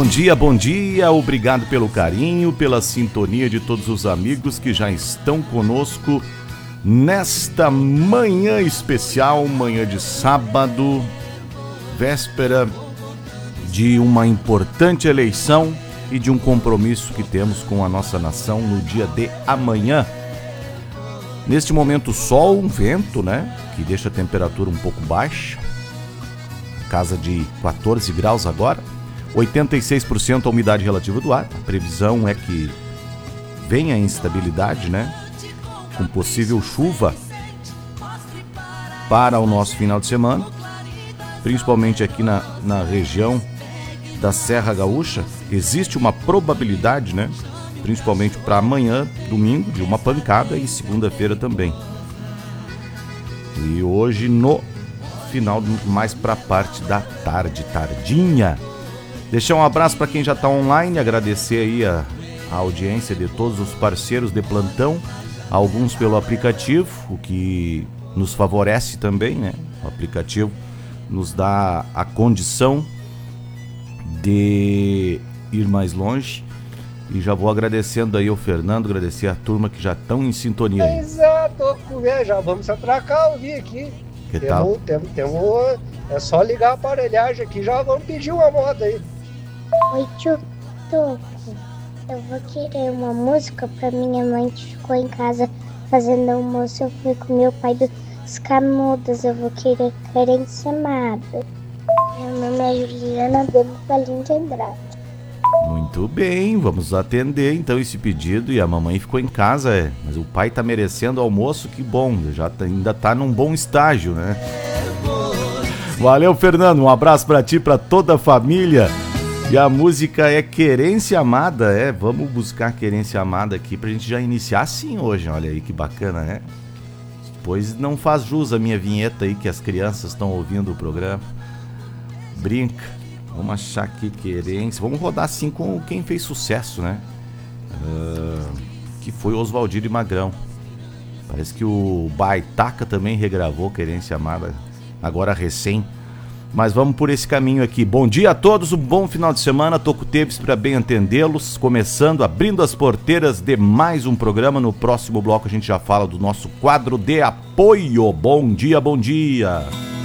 bom dia, obrigado pelo carinho, pela sintonia de todos os amigos que já estão conosco nesta manhã especial, manhã de sábado, véspera de uma importante eleição e de um compromisso que temos com a nossa nação no dia de amanhã. Neste momento sol, um vento, né, que deixa a temperatura um pouco baixa, casa de 14 graus agora, 86% a umidade relativa do ar. A previsão é que venha a instabilidade, né, com possível chuva para o nosso final de semana, principalmente aqui na região da Serra Gaúcha. Existe uma probabilidade, né, principalmente para amanhã, domingo, de uma pancada, e segunda-feira também. E hoje no final, mais para a parte da tarde, tardinha. Deixar um abraço para quem já está online, agradecer aí a audiência de todos os parceiros de plantão, alguns pelo aplicativo, o que nos favorece também, né? O aplicativo nos dá a condição de ir mais longe. E já vou agradecendo aí ao Fernando, agradecer a turma que já estão em sintonia aí. Exato, já vamos atracar o vídeo aqui. Que tal? É só ligar a aparelhagem aqui, já vamos pedir uma moda aí. Oi, tio Toco. Eu vou querer uma música pra minha mãe que ficou em casa fazendo almoço. Eu fui com meu pai dos Camudas. Eu vou querer Querência Amada. Meu nome é Juliana Demo Palim de Andrade. Muito bem, vamos atender então esse pedido. E a mamãe ficou em casa, mas o pai tá merecendo almoço, que bom, ainda tá num bom estágio, né? Valeu, Fernando, um abraço pra ti, pra toda a família. E a música é Querência Amada, vamos buscar Querência Amada aqui pra gente já iniciar assim hoje, olha aí que bacana, né? Pois não faz jus a minha vinheta aí que as crianças estão ouvindo o programa. Brinca. Vamos achar aqui Querência. Vamos rodar assim com quem fez sucesso, né? Que foi Oswaldir e Magrão. Parece que o Baitaca também regravou Querência Amada, agora recém. Mas vamos por esse caminho aqui. Bom dia a todos, um bom final de semana. Toco Teves para bem atendê-los. Começando, abrindo as porteiras de mais um programa. No próximo bloco a gente já fala do nosso quadro de apoio. Bom dia, bom dia.